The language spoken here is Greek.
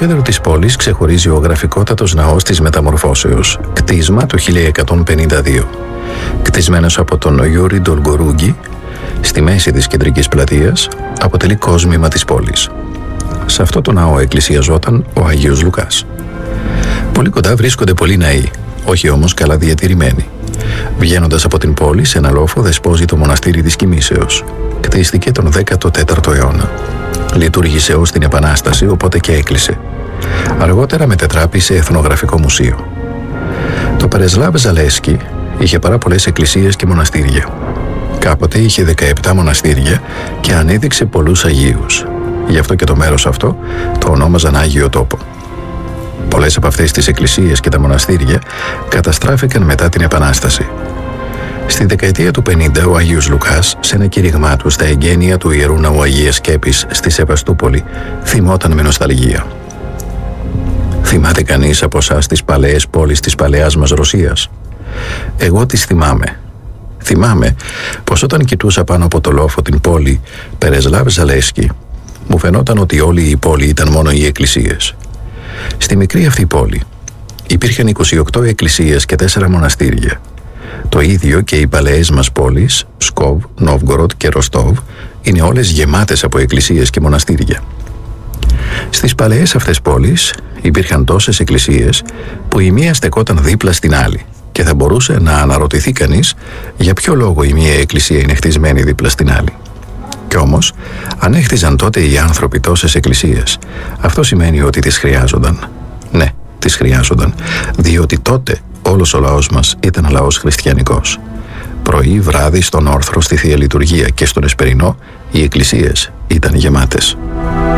επίκεντρο της πόλης ξεχωρίζει ο γραφικότατος ναός της Μεταμορφώσεως, κτίσμα του 1152. Κτισμένος από τον Γιούρι Ντολγκορούγκη, στη μέση της κεντρικής πλατείας, αποτελεί κόσμημα της πόλης. Σε αυτό το ναό εκκλησιαζόταν ο Αγίος Λουκάς. Πολύ κοντά βρίσκονται πολλοί ναοί, όχι όμως καλά διατηρημένοι. Βγαίνοντας από την πόλη, σε ένα λόφο δεσπόζει το μοναστήρι της Κοιμήσεως. Κτίστηκε τον 14ο αιώνα. Λειτουργήσε ως την Επανάσταση, οπότε και έκλεισε. Αργότερα μετετράπη σε εθνογραφικό μουσείο. Το Περεσλάβ Ζαλέσκι είχε πάρα πολλές εκκλησίες και μοναστήρια. Κάποτε είχε 17 μοναστήρια και ανέδειξε πολλούς Αγίους. Γι' αυτό και το μέρος αυτό το ονόμαζαν Άγιο Τόπο. Πολλές από αυτές τις εκκλησίες και τα μοναστήρια καταστράφηκαν μετά την Επανάσταση. Στη δεκαετία του 50 ο Άγιος Λουκάς, σε ένα κήρυγμά του στα εγγένεια του Ιερού Ναού Αγίας Σκέπης στη Σεβαστούπολη, θυμόταν με νοσταλγία. Θυμάται κανείς από εσάς τις παλαιές πόλεις της παλαιάς μας Ρωσίας? Εγώ τις θυμάμαι. Θυμάμαι πως όταν κοιτούσα πάνω από το λόφο την πόλη Περεσλάβ Ζαλέσκι, μου φαινόταν ότι όλη η πόλη ήταν μόνο οι εκκλησίες. Στη μικρή αυτή πόλη υπήρχαν 28 εκκλησίες και 4 μοναστήρια. Το ίδιο και οι παλαιές μας πόλεις, Σκόβ, Νόβγκοροντ και Ροστόβ, είναι όλες γεμάτες από εκκλησίες και μοναστήρια. Στις παλαιές αυτές πόλεις υπήρχαν τόσες εκκλησίες που η μία στεκόταν δίπλα στην άλλη και θα μπορούσε να αναρωτηθεί κανείς για ποιο λόγο η μία εκκλησία είναι χτισμένη δίπλα στην άλλη. Κι όμως, αν έχτιζαν τότε οι άνθρωποι τόσες εκκλησίες, αυτό σημαίνει ότι τις χρειάζονταν. Ναι, τις χρειάζονταν, διότι τότε όλος ο λαός μας ήταν λαός χριστιανικός. Πρωί, βράδυ, στον όρθρο, στη Θεία Λειτουργία και στον Εσπερινό, οι εκκλησίες ήταν γεμάτες.